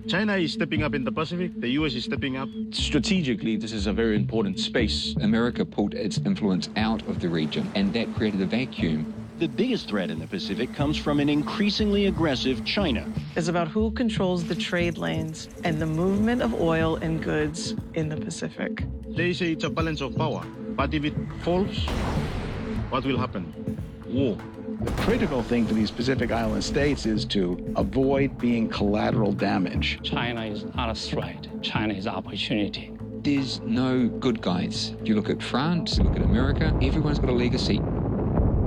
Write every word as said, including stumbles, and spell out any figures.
China is stepping up in the Pacific. The U S is stepping up. Strategically, this is a very important space. America pulled its influence out of the region, and that created a vacuum. The biggest threat in the Pacific comes from an increasingly aggressive China. It's about who controls the trade lanes and the movement of oil and goods in the Pacific. They say it's a balance of power, but if it falls, what will happen? War. The critical thing for these Pacific Island states is to avoid being collateral damage. China is not a threat. China is opportunity. There's no good guys. You look at France, you look at America, everyone's got a legacy.